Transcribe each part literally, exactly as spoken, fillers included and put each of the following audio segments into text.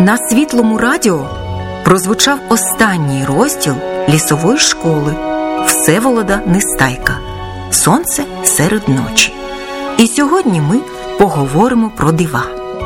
На Світлому радіо прозвучав останній розділ лісової школи Всеволода Нестайка «Сонце серед ночі». І сьогодні ми поговоримо про дива.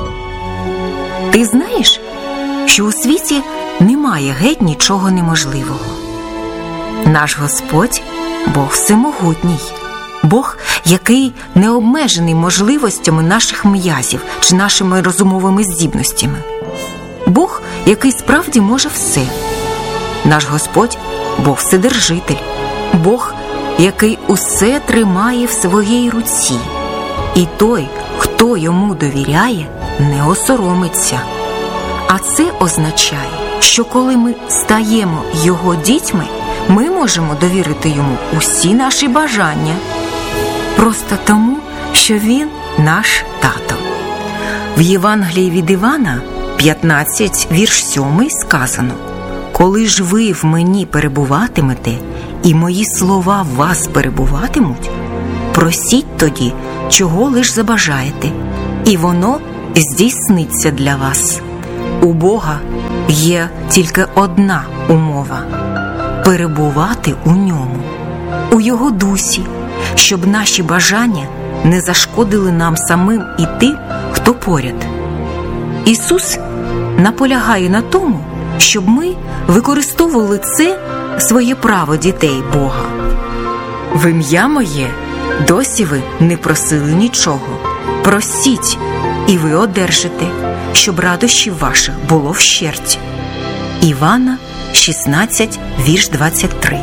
Ти знаєш, що у світі немає геть нічого неможливого? Наш Господь – Бог всемогутній, Бог, який не обмежений можливостями наших м'язів чи нашими розумовими здібностями. Бог, який справді може все. Наш Господь – Бог Вседержитель, Бог, який усе тримає в своїй руці. І той, хто йому довіряє, не осоромиться. А це означає, що коли ми стаємо його дітьми, ми можемо довірити йому усі наші бажання. Просто тому, що він наш тато. В Євангелії від Івана п'ятнадцять, вірш сьомий сказано: «Коли ж ви в мені перебуватимете, і мої слова в вас перебуватимуть, просіть тоді, чого лиш забажаєте, і воно здійсниться для вас». У Бога є тільки одна умова – перебувати у ньому, у його дусі, щоб наші бажання не зашкодили нам самим і тим, хто поряд. Ісус наполягає на тому, щоб ми використовували це своє право дітей Бога. В ім'я моє досі ви не просили нічого. Просіть, і ви одержите, щоб радощів ваших було вщерть. Івана шістнадцять, вірш двадцять три.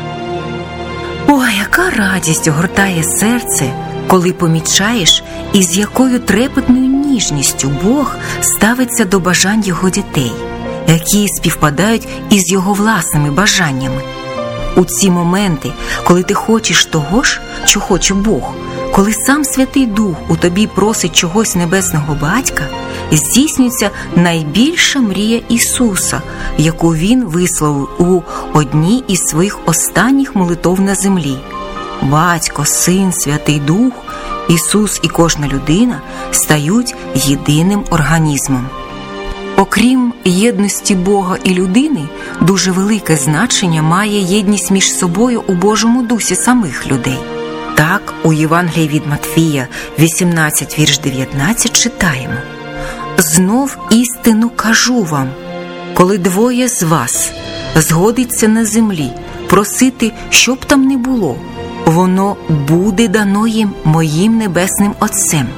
Ой, яка радість огортає серце, коли помічаєш, із якою трепетною ніжністю Бог ставиться до бажань його дітей, які співпадають із його власними бажаннями. У ці моменти, коли ти хочеш того ж, що хоче Бог, коли сам Святий Дух у тобі просить чогось небесного Батька, здійснюється найбільша мрія Ісуса, яку Він висловив у одній із своїх останніх молитов на землі. Батько, Син, Святий Дух, Ісус і кожна людина стають єдиним організмом. Окрім єдності Бога і людини, дуже велике значення має єдність між собою у Божому дусі самих людей. Так, у Євангелії від Матвія вісімнадцять, вірш дев'ятнадцять читаємо: «Знов істину кажу вам, коли двоє з вас згодиться на землі просити, що б там не було, воно буде дано їм моїм небесним Отцем».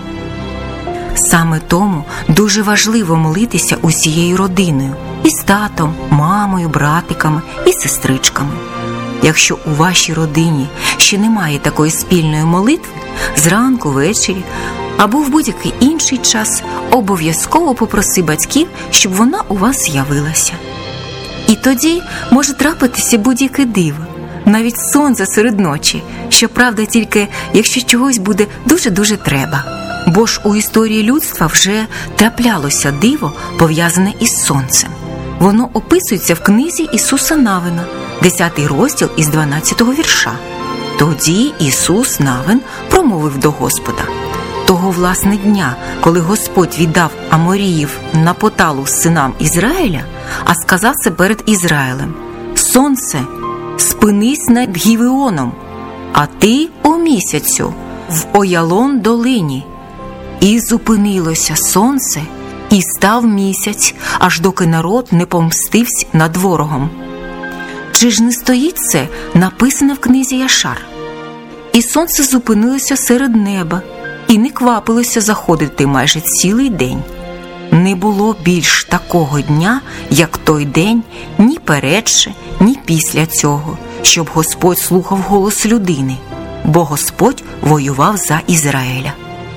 Саме тому дуже важливо молитися усією родиною – і з татом, мамою, братиками і сестричками. Якщо у вашій родині ще немає такої спільної молитви, зранку, ввечері або в будь-який інший час обов'язково попроси батьків, щоб вона у вас з'явилася. І тоді може трапитися будь-яке диво, навіть сонце серед ночі, щоправда тільки якщо чогось буде дуже-дуже треба. Бо ж у історії людства вже траплялося диво, пов'язане із сонцем. Воно описується в книзі Ісуса Навина, десятий розділ із дванадцятого вірша. Тоді Ісус Навин промовив до Господа: «Того власне дня, коли Господь віддав Аморіїв на поталу синам Ізраїля, а сказав це перед Ізраїлем: Сонце, спинись над Гівеоном, а ти, о місяцю, в Оялон долині. І зупинилося сонце, і став місяць, аж доки народ не помстився над ворогом». Чи ж не стоїть це написано в книзі Яшар? І сонце зупинилося серед неба, і не квапилося заходити майже цілий день. Не було більш такого дня, як той день, ні передше, ні після цього, щоб Господь слухав голос людини, бо Господь воював за Ізраїля.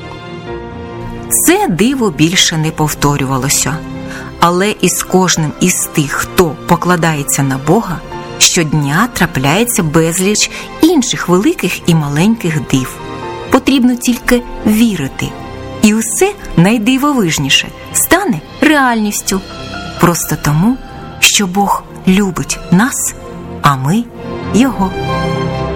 Це диво більше не повторювалося, але із кожним із тих, хто покладається на Бога, щодня трапляється безліч інших великих і маленьких див. Потрібно тільки вірити, і усе найдивовижніше стане реальністю. Просто тому, що Бог любить нас, а ми – Його.